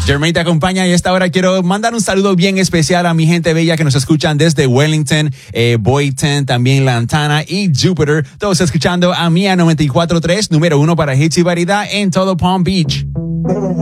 Jermaine te acompaña y a esta hora quiero mandar un saludo bien especial a mi gente bella que nos escuchan desde Wellington, Boynton, también Lantana y Jupiter. Todos escuchando a Mía 94.3, número 1 para hits y variedad en todo Palm Beach.